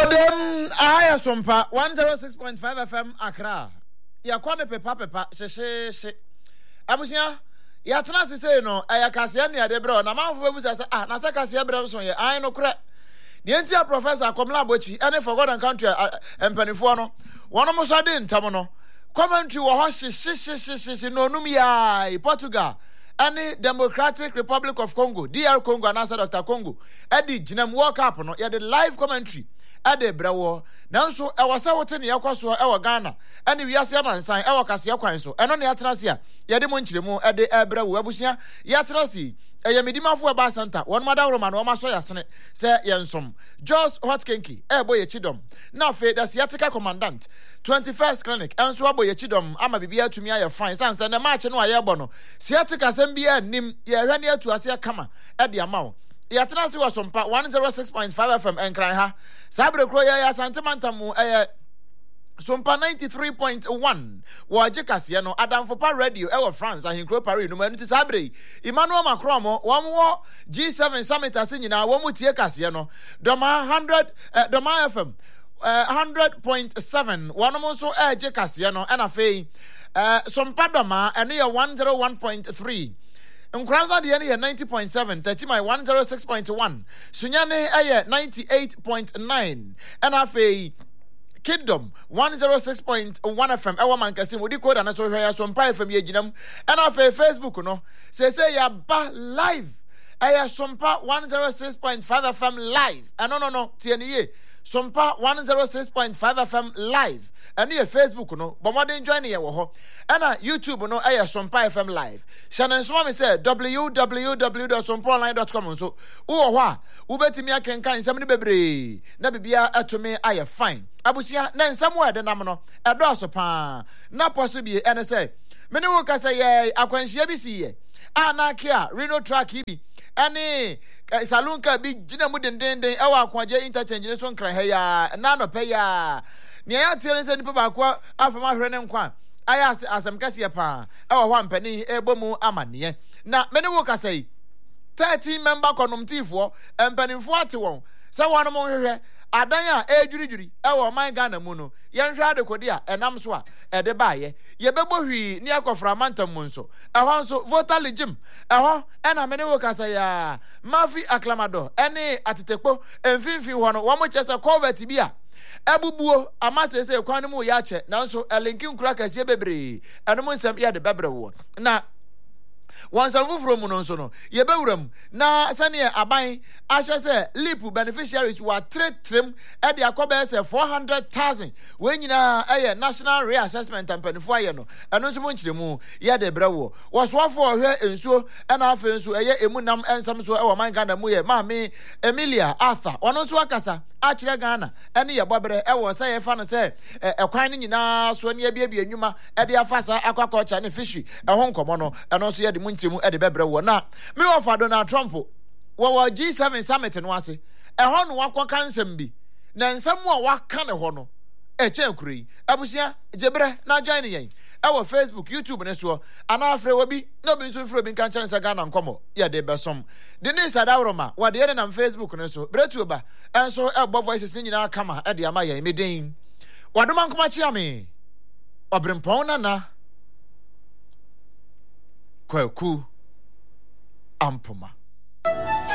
Odem aya sompa 106.5 FM Accra. Ya kwone pepa she. Abusia ya tena sise no aya kase ne ade bro na manfo bu sase na se kase bro so ye an no kure. Ne ntia professor Komla Bochi ene for God and country empanifo no. Wono mo so de ntam no. Commentary wo ho she no num ya Portugal. Any Democratic Republic of Congo, DR Congo and answer Dr. Congo. Eddie Jinem World Cup no, ya the live commentary. Ade brawo. Nanso e wasa wote ne yakwaso e wa Ghana. Ene wiase amansan e wa kase yakwan so. Eno ne atrase a ye de mo nkyiremu ede e brawo abusia ye atrase. Eye medimafo e ba center. Won madawro ma no ma so yasene se ye nsom. Jos Hotkenki e boye chidom. Na fe da siatica commandant 21st clinic enso aboye chidom ama bibia atumi aye fine sanse ne match no aye bo no. Siatica sembia nim ye hwane atu ase kama e de amawo. Yatrasi was on 106.5 FM enkran ha. Sabre kro ya santimantamu Sompa 93.1 waje kase no Adamfopa radio e France ahinkro Paris no manu ti sabre Emmanuel Macron mo wo G7 summit asinyina wo mutie kase no Doma 100 Doma FM 100.7 wono mo so eje kase no na fei Sompa Doma eno ye 101.3 Nkranza de ene 90.7 Techimai 106.1 Sunyane 98.9 and afei Kingdom 106.1 FM ewa mankasi mudi code na so hwe so mpa FM yeginam and afei Facebook no say ya ba live sompa 106.5 FM live no tie ne ye sompa 106.5 FM live and ye Facebook no but modern join ye wo ho and YouTube no sompa FM live shanen so me say www.sompaonline.com so wo ho a wo betimi akenkan nsem ne bebre na bibia atome aye fine abusia na nsem wo de nam no edo so pa na possibly ene say me ne wo ka say ye akwanhia bi si ye anakia Reno track bi ane salon ka bi gina mu dendenden e wa akwaje interchange ne so nkran ha ya na no pe ya ne ya tie nse nipa ba kwa afama hwere ne nkwa aya asem kase pa e wa ho ampani e bomu amane na me ne wo ka say 13 member konomtifo empanimfo ate won se won mo hwehwe adan a ejurujuri e wo man Ghana mu no ye nhwe adekodi a enam so a ede baaye ye bebo hwi ni akofra mantam mu nso e ho nso voter legim e ho ena me ne wo kasa ya mafi acclamado ene atetekpo emfinfin ho no wo mo chese covet bi a ebubuo amase se kwan mu ya che nanso elinkin kura kase bebre eno mo nsem ye de bebre wo na Wansalvu from Mononsono, Yebeurum, na Sania Abai, Asha say, Lipu beneficiaries were trim at the Akobes 400,000 when you know a national reassessment and Penfoyano, and no Munchimu, Yade Bravo, was one for her and so, and after so a emunam and some so our man Ganda Muye, Mammy, Emilia, Arthur, one on Swakasa, Achira Ghana, and your Bobber, I was say, fan say, a crying in us when ye baby and Yuma, at the Afasa, Aquaculture and Fishy, a Hong Kong, and also the Munchimu at the Bebre na me ofa Donald Trump wo G7 summit no ase e ho no wakwa kansem bi na nsam a waka ne ho no e chenkuri abusia jebre na join yen e wo Facebook YouTube ne so ana afre wo bi no bi nso fro bi kan chan sa Ghana nkomo ye de besom de ne sadawroma wo de na Facebook ne so bretu ba enso e bo voices ni nyina kama e de ama yen medin wadoma nkoma chia me obrempon na Kwaku Ampuma.